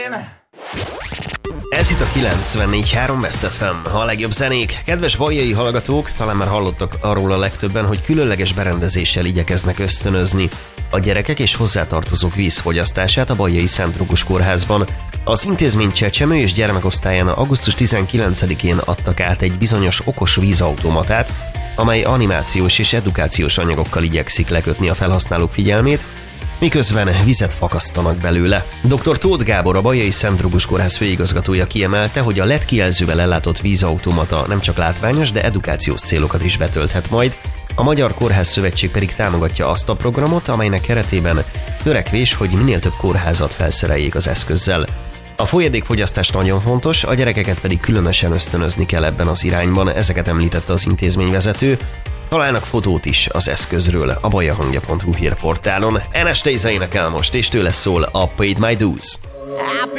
Ez itt a 94.3 Best FM, a legjobb zenék. Kedves baljai hallgatók, talán már hallottak arról a legtöbben, hogy különleges berendezéssel igyekeznek ösztönözni a gyerekek és hozzátartozók vízfogyasztását a Baljai Szent Rókus Kórházban. Az intézmény csecsemő és gyermekosztályán augusztus 19-én adtak át egy bizonyos okos vízautomatát, amely animációs és edukációs anyagokkal igyekszik lekötni a felhasználók figyelmét, miközben vizet fakasztanak belőle. Dr. Tóth Gábor, a Baljai Szent Rókus Kórház főigazgatója kiemelte, hogy a LED kijelzővel ellátott vízautomata nem csak látványos, de edukációs célokat is betölthet majd. A Magyar Kórház Szövetség pedig támogatja azt a programot, amelynek keretében törekvés, hogy minél több kórházat felszereljék az eszközzel. A folyadékfogyasztás nagyon fontos, a gyerekeket pedig különösen ösztönözni kell ebben az irányban, ezeket említette az intézményvezető. Találnak fotót is az eszközről a baljahangja.hu hírportálon. Ernest énekel most, és tőle szól a Paid My Dues.